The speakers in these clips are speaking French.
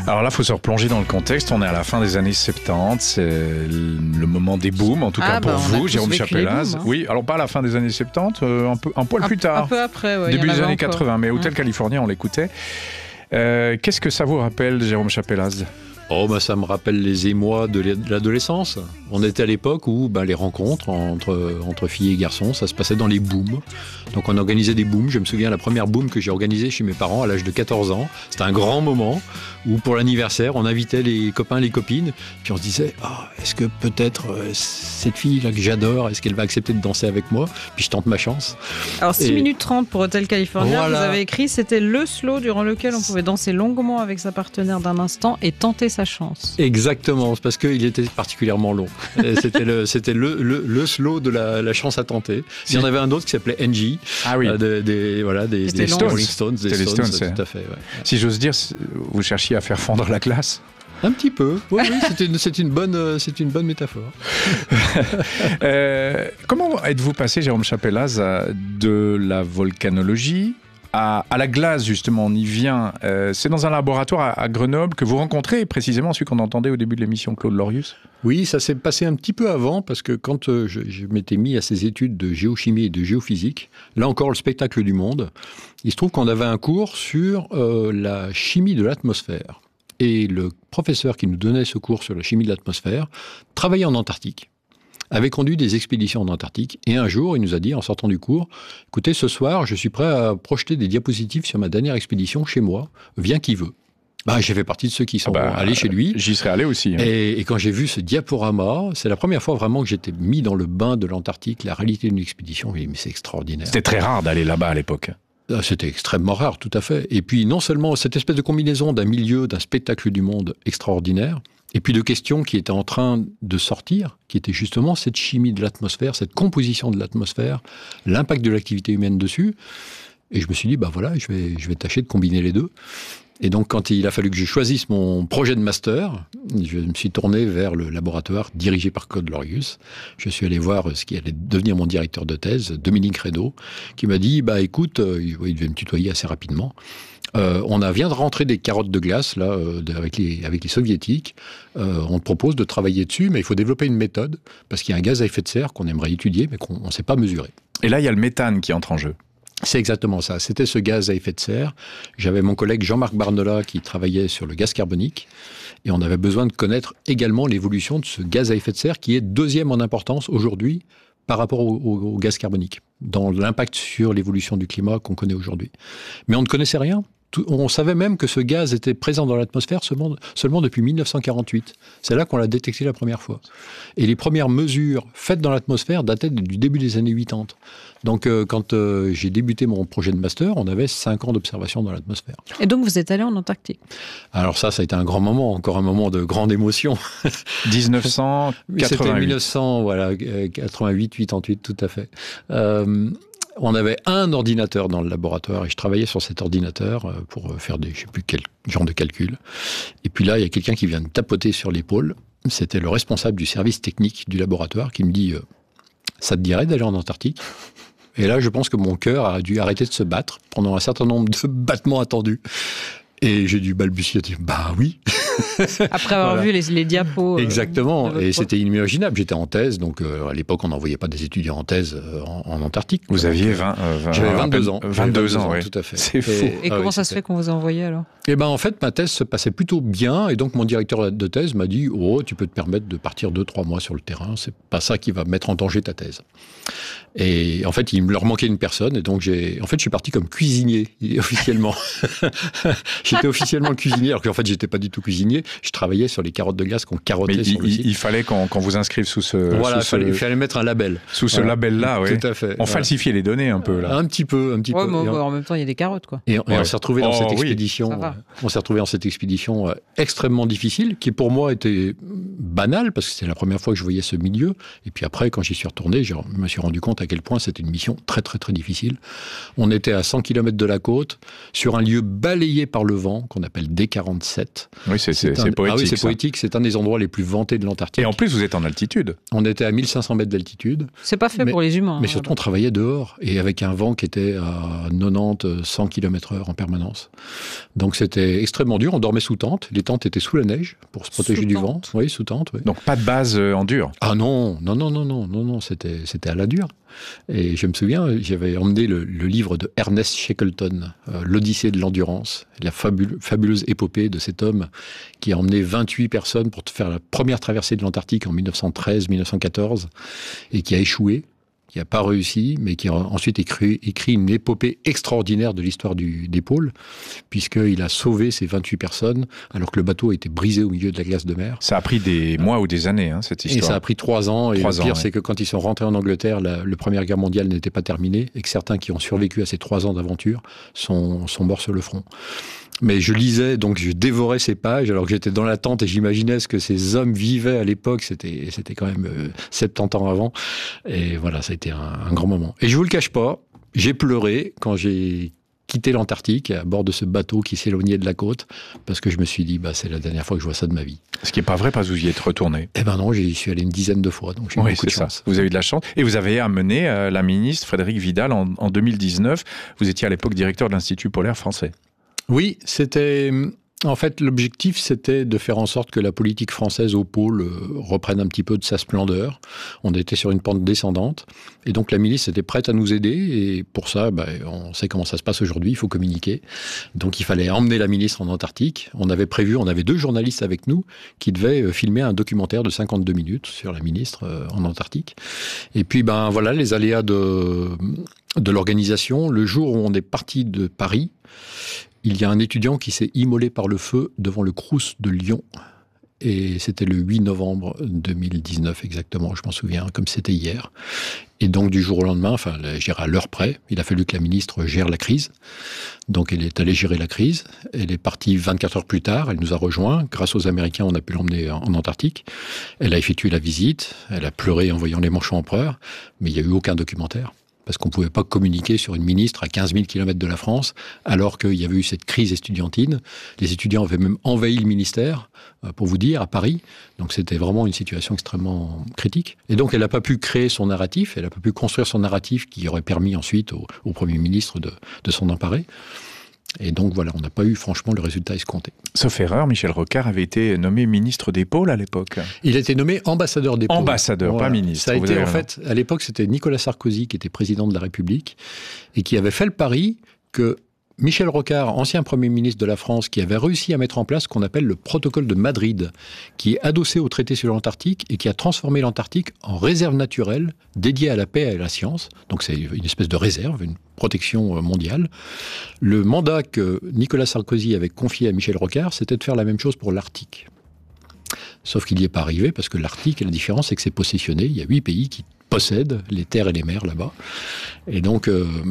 Alors là, il faut se replonger dans le contexte. On est à la fin des années 70. C'est le moment des booms, en tout cas pour vous, Jérôme Chapelaz. Oui, alors pas à la fin des années 70, un poil plus tard. Un peu après, ouais. Début des années 80, mais Hotel California, on l'écoutait. Qu'est-ce que ça vous rappelle, Jérôme Chapelaz ? Ça me rappelle les émois de l'adolescence. On était à l'époque où les rencontres entre filles et garçons, ça se passait dans les booms. Donc on organisait des booms. Je me souviens, la première boom que j'ai organisée chez mes parents à l'âge de 14 ans, c'était un grand moment où pour l'anniversaire, on invitait les copains, les copines, puis on se disait est-ce que peut-être cette fille-là que j'adore, est-ce qu'elle va accepter de danser avec moi ? Puis je tente ma chance. Alors 6 minutes 30 pour Hotel California, voilà. Vous avez écrit, c'était le slow durant lequel on pouvait danser longuement avec sa partenaire d'un instant et tenter sa chance. Exactement, parce qu'il était particulièrement long. C'était le slow de la chance à tenter. Il y en avait un autre qui s'appelait NG. Ah oui. Des Rolling Stones. Des Stones, tout à fait. Ouais. Si j'ose dire, vous cherchiez à faire fondre la glace ? Un petit peu. Oui, c'est une bonne métaphore. Comment êtes-vous passé, Jérôme Chapelaz, de la volcanologie à la glace, justement, on y vient. C'est dans un laboratoire à Grenoble que vous rencontrez précisément celui qu'on entendait au début de l'émission, Claude Lorius ? Oui, ça s'est passé un petit peu avant, parce que quand je m'étais mis à ces études de géochimie et de géophysique, là encore le spectacle du monde, il se trouve qu'on avait un cours sur la chimie de l'atmosphère. Et le professeur qui nous donnait ce cours sur la chimie de l'atmosphère travaillait en Antarctique, avait conduit des expéditions en Antarctique. Et un jour, il nous a dit, en sortant du cours, « Écoutez, ce soir, je suis prêt à projeter des diapositives sur ma dernière expédition chez moi. Viens qui veut. » J'ai fait partie de ceux qui sont allés chez lui. J'y serais allé aussi. Hein. Et quand j'ai vu ce diaporama, c'est la première fois vraiment que j'étais mis dans le bain de l'Antarctique, la réalité d'une expédition. Mais c'est extraordinaire. C'était très rare d'aller là-bas à l'époque. C'était extrêmement rare, tout à fait. Et puis, non seulement cette espèce de combinaison d'un milieu, d'un spectacle du monde extraordinaire, et puis de questions qui étaient en train de sortir, qui étaient justement cette chimie de l'atmosphère, cette composition de l'atmosphère, l'impact de l'activité humaine dessus. Et je me suis dit, je vais tâcher de combiner les deux. Et donc, quand il a fallu que je choisisse mon projet de master, je me suis tourné vers le laboratoire dirigé par Claude Lorius. Je suis allé voir ce qui allait devenir mon directeur de thèse, Dominique Reynaud, qui m'a dit, écoute, il devait me tutoyer assez rapidement. On vient de rentrer des carottes de glace là, avec les soviétiques. On te propose de travailler dessus, mais il faut développer une méthode, parce qu'il y a un gaz à effet de serre qu'on aimerait étudier, mais qu'on ne sait pas mesurer. Et là, il y a le méthane qui entre en jeu. C'est exactement ça. C'était ce gaz à effet de serre. J'avais mon collègue Jean-Marc Barnola qui travaillait sur le gaz carbonique. Et on avait besoin de connaître également l'évolution de ce gaz à effet de serre qui est deuxième en importance aujourd'hui par rapport au gaz carbonique, dans l'impact sur l'évolution du climat qu'on connaît aujourd'hui. Mais on ne connaissait rien. On savait même que ce gaz était présent dans l'atmosphère seulement depuis 1948. C'est là qu'on l'a détecté la première fois. Et les premières mesures faites dans l'atmosphère dataient du début des années 80. Donc, quand j'ai débuté mon projet de master, on avait 5 ans d'observation dans l'atmosphère. Et donc, vous êtes allé en Antarctique ? Alors ça a été un grand moment, encore un moment de grande émotion. 1988. C'était 1988, 88, tout à fait. On avait un ordinateur dans le laboratoire et je travaillais sur cet ordinateur pour faire je ne sais plus quel genre de calcul. Et puis là, il y a quelqu'un qui vient me tapoter sur l'épaule. C'était le responsable du service technique du laboratoire qui me dit « Ça te dirait d'aller en Antarctique ?» Et là, je pense que mon cœur a dû arrêter de se battre pendant un certain nombre de battements attendus. Et j'ai dû balbutier, oui. Après avoir vu les diapos. Exactement, et c'était inimaginable. J'étais en thèse, donc à l'époque, on n'envoyait pas des étudiants en thèse en Antarctique. Vous aviez J'avais 22 ans. 22 ans, oui. Tout à fait. C'est fou. Et comment ça se fait qu'on vous a envoyé alors ? En fait, ma thèse se passait plutôt bien, et donc mon directeur de thèse m'a dit « Oh, tu peux te permettre de partir 2-3 mois sur le terrain, c'est pas ça qui va mettre en danger ta thèse. » Et en fait, il leur manquait une personne, et donc je suis parti comme cuisinier, officiellement. J'étais officiellement cuisinier, alors qu'en fait, j'étais pas du tout cuisinier. Je travaillais sur les carottes de glace qu'on carottait sur le site. Il fallait qu'on vous inscrive sous ce... Voilà, il fallait mettre un label. Sous ce label-là, oui. Tout à fait. On falsifiait les données un peu, là. Un petit peu. Mais en même temps, il y a des carottes, quoi. Et on s'est retrouvés dans cette expédition. Oui, on s'est retrouvés dans cette expédition extrêmement difficile, qui pour moi était banale, parce que c'était la première fois que je voyais ce milieu. Et puis après, quand j'y suis retourné, je me suis rendu compte à quel point c'était une mission très, très, très difficile. On était à 100 km de la côte, sur un lieu balayé par le vent, qu'on appelle D47. Oui, c'est C'est poétique. Ah oui, c'est poétique. C'est un des endroits les plus vantés de l'Antarctique. Et en plus, vous êtes en altitude. On était à 1500 mètres d'altitude. C'est pas fait pour les humains. Mais surtout, on travaillait dehors et avec un vent qui était à 90, 100 km/h en permanence. Donc c'était extrêmement dur. On dormait sous tente. Les tentes étaient sous la neige pour se protéger du vent. Oui, sous tente. Oui. Donc pas de base en dur. Ah non, c'était à la dure. Et je me souviens, j'avais emmené le livre de Ernest Shackleton, l'Odyssée de l'endurance, la fabuleuse épopée de cet homme qui a emmené 28 personnes pour faire la première traversée de l'Antarctique en 1913-1914 et qui a échoué, qui n'a pas réussi, mais qui a ensuite écrit une épopée extraordinaire de l'histoire des pôles, puisqu'il a sauvé ces 28 personnes alors que le bateau était brisé au milieu de la glace de mer. Ça a pris des mois ou des années, cette histoire. Et ça a pris 3 ans. Et le pire, c'est que quand ils sont rentrés en Angleterre, la Première Guerre mondiale n'était pas terminée, et que certains qui ont survécu à ces 3 ans d'aventure sont morts sur le front. Mais je lisais, donc je dévorais ces pages alors que j'étais dans la tente et j'imaginais ce que ces hommes vivaient à l'époque. C'était quand même 70 ans avant. Et voilà, ça a été un grand moment. Et je vous le cache pas, j'ai pleuré quand j'ai quitté l'Antarctique à bord de ce bateau qui s'éloignait de la côte parce que je me suis dit, c'est la dernière fois que je vois ça de ma vie. Ce qui n'est pas vrai parce que vous y êtes retourné. Eh ben non, j'y suis allé une dizaine de fois, donc j'ai eu beaucoup de chance. Vous avez eu de la chance. Et vous avez amené la ministre Frédérique Vidal en 2019. Vous étiez à l'époque directeur de l'Institut polaire français. Oui, en fait, l'objectif, c'était de faire en sorte que la politique française au pôle reprenne un petit peu de sa splendeur. On était sur une pente descendante. Et donc, la milice était prête à nous aider. Et pour ça, on sait comment ça se passe aujourd'hui. Il faut communiquer. Donc, il fallait emmener la ministre en Antarctique. On avait 2 journalistes avec nous qui devaient filmer un documentaire de 52 minutes sur la ministre en Antarctique. Et puis, voilà, les aléas de l'organisation. Le jour où on est parti de Paris, il y a un étudiant qui s'est immolé par le feu devant le Crous de Lyon. Et c'était le 8 novembre 2019 exactement, je m'en souviens, comme c'était hier. Et donc du jour au lendemain, à l'heure près, il a fallu que la ministre gère la crise. Donc elle est allée gérer la crise. Elle est partie 24 heures plus tard, elle nous a rejoints. Grâce aux Américains, on a pu l'emmener en Antarctique. Elle a effectué la visite, elle a pleuré en voyant les manchots empereurs, mais il n'y a eu aucun documentaire. Parce qu'on ne pouvait pas communiquer sur une ministre à 15 000 km de la France, alors qu'il y avait eu cette crise estudiantine. Les étudiants avaient même envahi le ministère, pour vous dire, à Paris. Donc c'était vraiment une situation extrêmement critique. Et donc elle n'a pas pu créer son narratif, elle n'a pas pu construire son narratif qui aurait permis ensuite au Premier ministre de s'en emparer. Et donc voilà, on n'a pas eu franchement le résultat escompté. Sauf erreur, Michel Rocard avait été nommé ministre des pôles à l'époque. Il a été nommé ambassadeur des pôles. Ambassadeur, pas ministre. Ça a été à l'époque, c'était Nicolas Sarkozy qui était président de la République et qui avait fait le pari que Michel Rocard, ancien Premier ministre de la France, qui avait réussi à mettre en place ce qu'on appelle le protocole de Madrid, qui est adossé au traité sur l'Antarctique et qui a transformé l'Antarctique en réserve naturelle dédiée à la paix et à la science. Donc c'est une espèce de réserve, une protection mondiale. Le mandat que Nicolas Sarkozy avait confié à Michel Rocard, c'était de faire la même chose pour l'Arctique. Sauf qu'il n'y est pas arrivé, parce que l'Arctique, la différence, c'est que c'est possessionné. Il y a 8 pays qui possèdent les terres et les mers là-bas. Et donc,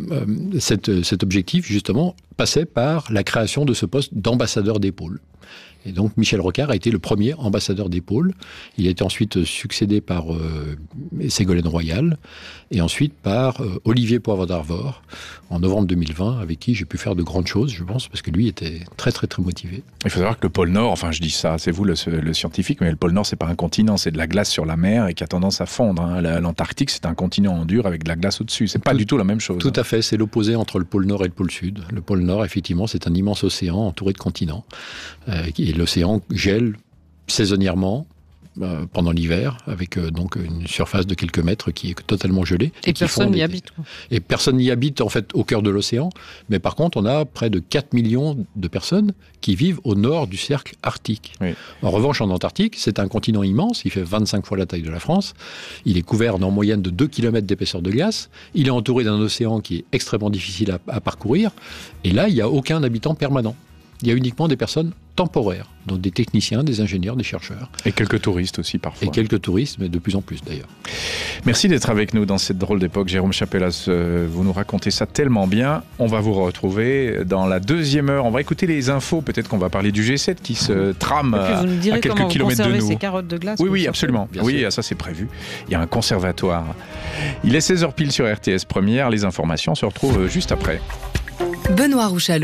cet objectif, justement, passait par la création de ce poste d'ambassadeur des pôles. Et donc, Michel Rocard a été le premier ambassadeur des pôles. Il a été ensuite succédé par Ségolène Royal et ensuite par Olivier Poivre d'Arvor en novembre 2020, avec qui j'ai pu faire de grandes choses, je pense, parce que lui était très, très, très motivé. Il faut savoir que le pôle Nord, enfin je dis ça, c'est vous le scientifique, mais le pôle Nord, c'est pas un continent, c'est de la glace sur la mer et qui a tendance à fondre. L'Antarctique, c'est un continent en dur avec de la glace au-dessus. C'est pas du tout la même chose. Tout à fait, c'est l'opposé entre le pôle Nord et le pôle Sud. Le pôle Nord, effectivement, c'est un immense océan entouré de continents. Et l'océan gèle saisonnièrement pendant l'hiver, avec donc une surface de quelques mètres qui est totalement gelée. Et personne n'y habite. Et personne n'y habite, en fait, au cœur de l'océan. Mais par contre, on a près de 4 millions de personnes qui vivent au nord du cercle arctique. Oui. En revanche, en Antarctique, c'est un continent immense. Il fait 25 fois la taille de la France. Il est couvert en moyenne de 2 km d'épaisseur de glace. Il est entouré d'un océan qui est extrêmement difficile à parcourir. Et là, il n'y a aucun habitant permanent. Il y a uniquement des personnes temporaires, donc des techniciens, des ingénieurs, des chercheurs. Et quelques touristes aussi parfois. Et quelques touristes, mais de plus en plus d'ailleurs. Merci d'être avec nous dans cette drôle d'époque. Jérôme Chapellas, vous nous racontez ça tellement bien. On va vous retrouver dans la deuxième heure. On va écouter les infos. Peut-être qu'on va parler du G7 qui se trame à quelques kilomètres de nous. Ces carottes de glace. Oui, absolument. Oui, ça c'est prévu. Il y a un conservatoire. Il est 16h pile sur RTS Première. Les informations se retrouvent juste après. Benoît Rouchalot.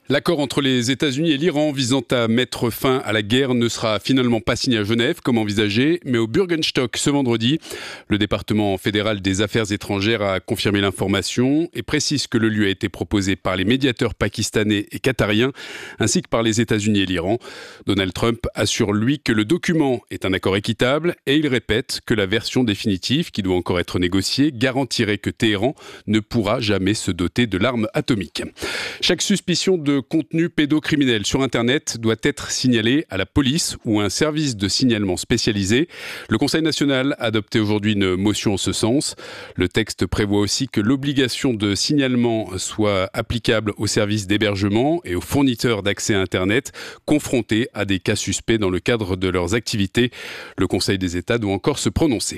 L'accord entre les États-Unis et l'Iran visant à mettre fin à la guerre ne sera finalement pas signé à Genève comme envisagé, mais au Bürgenstock ce vendredi. Le département fédéral des affaires étrangères a confirmé l'information et précise que le lieu a été proposé par les médiateurs pakistanais et qatariens, ainsi que par les États-Unis et l'Iran. Donald Trump assure lui que le document est un accord équitable et il répète que la version définitive, qui doit encore être négociée, garantirait que Téhéran ne pourra jamais se doter de l'arme atomique. Chaque suspicion de contenu pédocriminel sur Internet doit être signalé à la police ou à un service de signalement spécialisé. Le Conseil national a adopté aujourd'hui une motion en ce sens. Le texte prévoit aussi que l'obligation de signalement soit applicable aux services d'hébergement et aux fournisseurs d'accès à Internet confrontés à des cas suspects dans le cadre de leurs activités. Le Conseil des États doit encore se prononcer.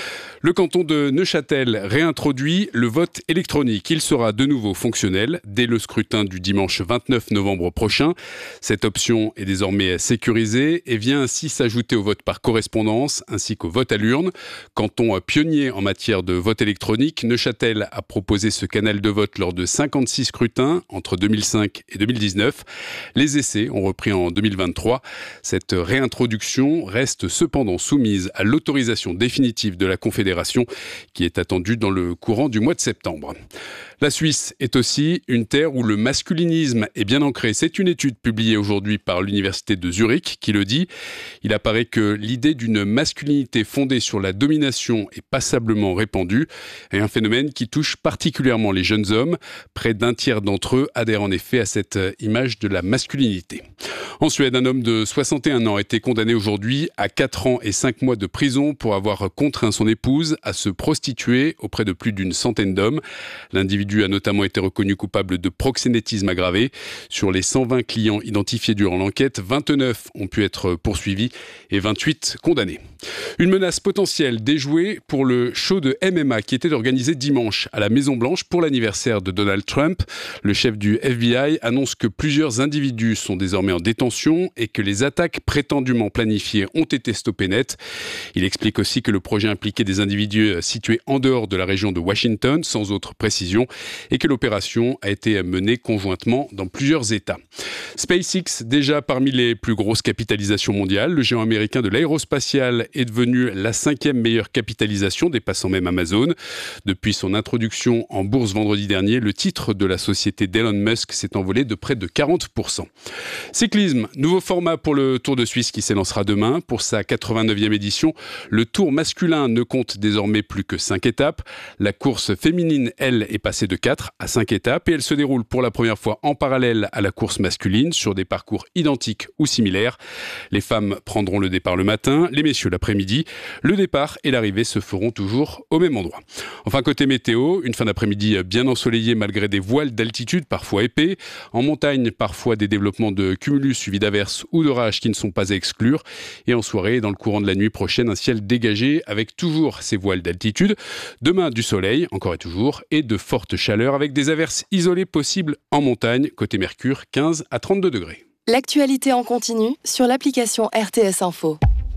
Le canton de Neuchâtel réintroduit le vote électronique. Il sera de nouveau fonctionnel dès le scrutin du dimanche 29 novembre prochain. Cette option est désormais sécurisée et vient ainsi s'ajouter au vote par correspondance ainsi qu'au vote à l'urne. Canton pionnier en matière de vote électronique, Neuchâtel a proposé ce canal de vote lors de 56 scrutins entre 2005 et 2019. Les essais ont repris en 2023. Cette réintroduction reste cependant soumise à l'autorisation définitive de la Confédération qui est attendue dans le courant du mois de septembre. La Suisse est aussi une terre où le masculinisme est bien ancré. C'est une étude publiée aujourd'hui par l'Université de Zurich qui le dit. Il apparaît que l'idée d'une masculinité fondée sur la domination est passablement répandue et un phénomène qui touche particulièrement les jeunes hommes. Près d'un tiers d'entre eux adhèrent en effet à cette image de la masculinité. En Suède, un homme de 61 ans a été condamné aujourd'hui à 4 ans et 5 mois de prison pour avoir contraint son épouse à se prostituer auprès de plus d'une centaine d'hommes. L'individu a notamment été reconnu coupable de proxénétisme aggravé. Sur les 120 clients identifiés durant l'enquête, 29 ont pu être poursuivis et 28 condamnés. Une menace potentielle déjouée pour le show de MMA qui était organisé dimanche à la Maison-Blanche pour l'anniversaire de Donald Trump. Le chef du FBI annonce que plusieurs individus sont désormais en détention et que les attaques prétendument planifiées ont été stoppées net. Il explique aussi que le projet impliquait des individus situés en dehors de la région de Washington, sans autre précision, et que l'opération a été menée conjointement dans plusieurs États. SpaceX, déjà parmi les plus grosses capitalisations mondiales, le géant américain de l'aérospatial est devenu la 5e meilleure capitalisation, dépassant même Amazon. Depuis son introduction en bourse vendredi dernier, le titre de la société d'Elon Musk s'est envolé de près de 40%. Cyclisme, nouveau format pour le Tour de Suisse qui s'élancera demain. Pour sa 89e édition, le Tour masculin ne compte désormais plus que 5 étapes. La course féminine, elle, est passée de 4 à 5 étapes et elle se déroule pour la première fois en parallèle à la course masculine sur des parcours identiques ou similaires. Les femmes prendront le départ le matin, les messieurs l'après-midi. Le départ et l'arrivée se feront toujours au même endroit. Enfin, côté météo, une fin d'après-midi bien ensoleillée malgré des voiles d'altitude parfois épais. En montagne, parfois des développements de cumulus suivis d'averses ou d'orages qui ne sont pas à exclure. Et en soirée, dans le courant de la nuit prochaine, un ciel dégagé avec toujours ces voiles d'altitude. Demain, du soleil, encore et toujours, et de fortes chaleurs avec des averses isolées possibles en montagne. Côté Mercure, 15 à 32 degrés. L'actualité en continu sur l'application RTS Info.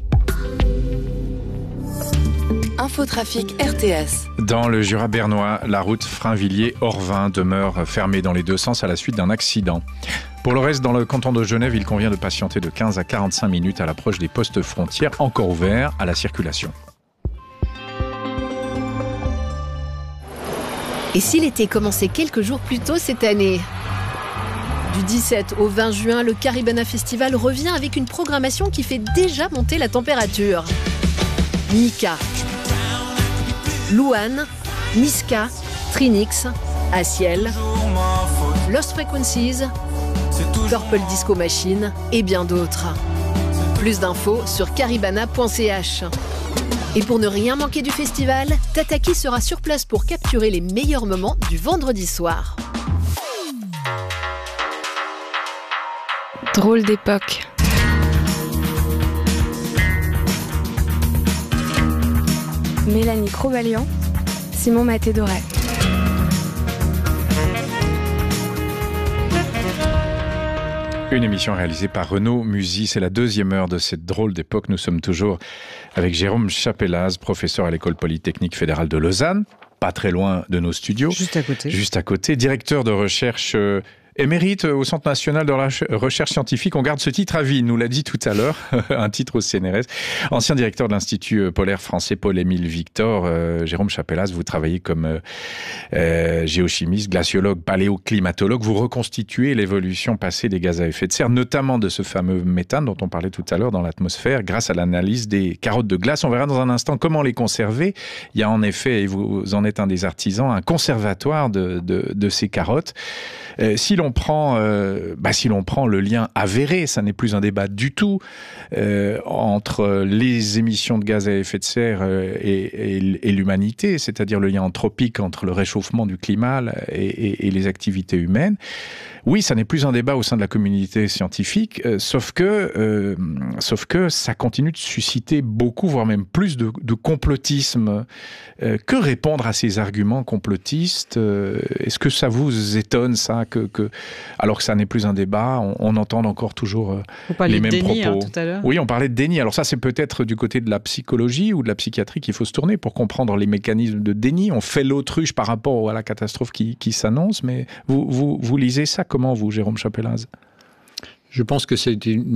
Infotrafic RTS. Dans le Jura bernois, la route Frainvilliers-Orvin demeure fermée dans les deux sens à la suite d'un accident. Pour le reste, dans le canton de Genève, il convient de patienter de 15 à 45 minutes à l'approche des postes frontières encore ouverts à la circulation. Et si l'été commençait quelques jours plus tôt cette année ? Du 17 au 20 juin, le Caribana Festival revient avec une programmation qui fait déjà monter la température. Mika, Louane, Niska, Trinix, Asiel, Lost Frequencies, Purple Disco Machine et bien d'autres. Plus d'infos sur caribana.ch. Et pour ne rien manquer du festival, Tataki sera sur place pour capturer les meilleurs moments du vendredi soir. Drôle d'époque. Mélanie Crobalian, Simon Maté-Doré. Une émission réalisée par Renaud Musy. C'est la deuxième heure de cette drôle d'époque. Nous sommes toujours avec Jérôme Chapelaz, professeur à l'École Polytechnique Fédérale de Lausanne, pas très loin de nos studios. Juste à côté. Juste à côté. Directeur de recherche Émérite au Centre national de la recherche scientifique, on garde ce titre à vie, nous l'a dit tout à l'heure, un titre au CNRS. Ancien directeur de l'Institut polaire français Paul-Émile Victor, Jérôme Chapelaz, vous travaillez comme géochimiste, glaciologue, paléoclimatologue. Vous reconstituez l'évolution passée des gaz à effet de serre, notamment de ce fameux méthane dont on parlait tout à l'heure dans l'atmosphère, grâce à l'analyse des carottes de glace. On verra dans un instant comment les conserver. Il y a en effet, et vous en êtes un des artisans, un conservatoire de ces carottes. Si l'on prend le lien avéré, ça n'est plus un débat du tout, entre les émissions de gaz à effet de serre et l'humanité, c'est-à-dire le lien anthropique entre le réchauffement du climat et les activités humaines. Oui, ça n'est plus un débat au sein de la communauté scientifique, sauf que ça continue de susciter beaucoup, voire même plus de complotisme. Que répondre à ces arguments complotistes ? Est-ce que ça vous étonne, ça, alors que ça n'est plus un débat, on entend encore toujours les mêmes propos. Hein, tout à l'heure. Oui, on parlait de déni. Alors ça, c'est peut-être du côté de la psychologie ou de la psychiatrie qu'il faut se tourner pour comprendre les mécanismes de déni. On fait l'autruche par rapport à la catastrophe qui s'annonce, mais vous lisez ça comment, vous, Jérôme Chapelaz ? Je pense que c'est une